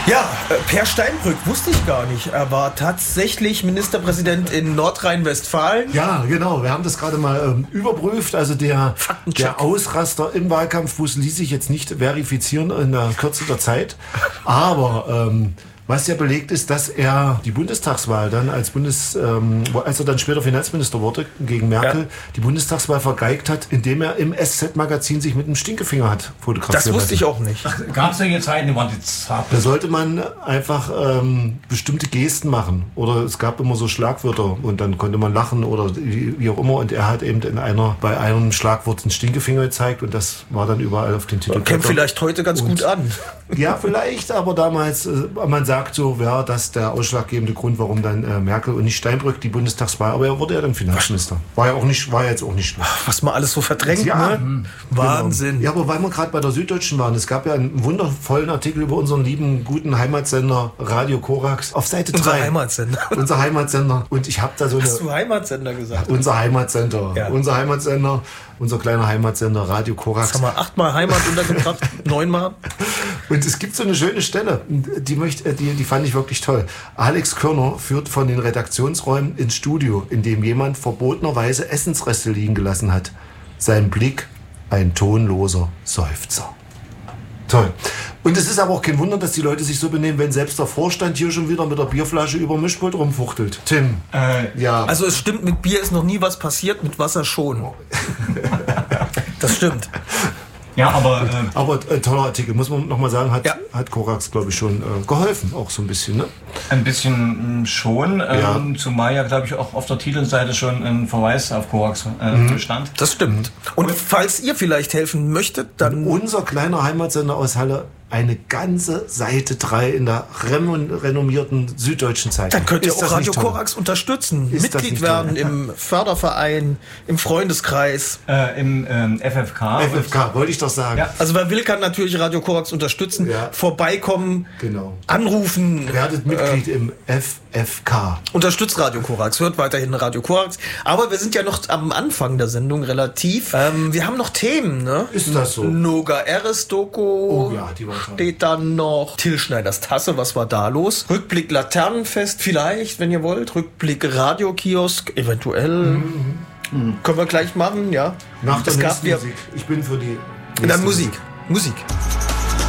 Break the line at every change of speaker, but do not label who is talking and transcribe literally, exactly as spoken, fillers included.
Ja, Per Steinbrück wusste ich gar nicht. Er war tatsächlich Ministerpräsident in Nordrhein-Westfalen.
Ja, genau. Wir haben das gerade mal ähm, überprüft. Also der, der Ausraster im Wahlkampfbus ließ sich jetzt nicht verifizieren in der Kürze der Zeit. Aber ähm, was ja belegt ist, dass er die Bundestagswahl dann als Bundes, ähm, als er dann später Finanzminister wurde gegen Merkel, ja. die Bundestagswahl vergeigt hat, indem er im S Z-Magazin sich mit einem Stinkefinger hat fotografiert.
Das wusste ich auch nicht.
Gab es solche Zeiten, die waren jetzt hart.
Da sollte man einfach ähm, bestimmte Gesten machen. Oder es gab immer so Schlagwörter und dann konnte man lachen oder wie, wie auch immer. Und er hat eben in einer, bei einem Schlagwort einen Stinkefinger gezeigt und das war dann überall auf den Titeln.
Kämpft vielleicht heute ganz und, gut an.
Ja, vielleicht, aber damals, äh, man sagt so, wäre das der ausschlaggebende Grund, warum dann äh, Merkel und nicht Steinbrück die Bundestagswahl, aber er wurde ja dann Finanzminister. War ja auch nicht, war jetzt auch nicht schlimm.
Was man alles so verdrängt,
ja,
ne?
Genau.
Wahnsinn.
Ja, aber weil wir gerade bei der Süddeutschen waren, es gab ja einen wundervollen Artikel über unseren lieben, guten Heimatsender Radio Korax auf Seite drei.
Unser Heimatsender.
Unser Heimatsender. Und ich habe da so eine...
Hast du Heimatsender gesagt?
Unser Heimatsender. Ja. Unser Heimatsender. Unser kleiner Heimatsender Radio Korax.
Jetzt haben wir achtmal Heimat untergebracht, neunmal.
Und es gibt so eine schöne Stelle, die, möchte, die, die fand ich wirklich toll. Alex Körner führt von den Redaktionsräumen ins Studio, in dem jemand verbotenerweise Essensreste liegen gelassen hat. Sein Blick ein tonloser Seufzer. Toll. Und es ist aber auch kein Wunder, dass die Leute sich so benehmen, wenn selbst der Vorstand hier schon wieder mit der Bierflasche über dem Mischpult rumfuchtelt. Tim.
Äh, ja. Also es stimmt, mit Bier ist noch nie was passiert, mit Wasser schon. Das stimmt.
Ja, aber... Äh,
aber äh, toller Artikel, muss man nochmal sagen, hat, ja. hat Korax, glaube ich, schon äh, geholfen, auch so ein bisschen, ne?
Ein bisschen schon, ähm,
ja.
zumal ja, glaube ich, auch auf der Titelseite schon ein Verweis auf Korax äh, mhm. stand.
Das stimmt. Und, Und falls ihr vielleicht helfen möchtet, dann...
Unser kleiner Heimatsender aus Halle, eine ganze Seite drei in der renommierten Süddeutschen Zeitung.
Dann könnt ihr auch Radio Korax unterstützen, ist Mitglied werden im Förderverein, im Freundeskreis.
Äh, Im ähm, F F K.
F F K, wollte ich doch sagen.
Ja. Also wer will, kann natürlich Radio Korax unterstützen, ja. vorbeikommen,
genau.
anrufen.
Werdet Mitglied äh, im F F K.
Unterstützt Radio Korax, hört weiterhin Radio Korax. Aber wir sind ja noch am Anfang der Sendung relativ. Ähm, wir haben noch Themen, ne?
Ist das so?
Noga Eres Doku.
Oh ja, die war
steht dann noch Till Schneiders Tasse, was war da los? Rückblick Laternenfest vielleicht, wenn ihr wollt. Rückblick Radiokiosk, eventuell. Mhm. Mhm. Können wir gleich machen, ja.
Nach der
es
nächsten
gab
Musik. Ich bin für die
nächste Musik. Musik. Musik.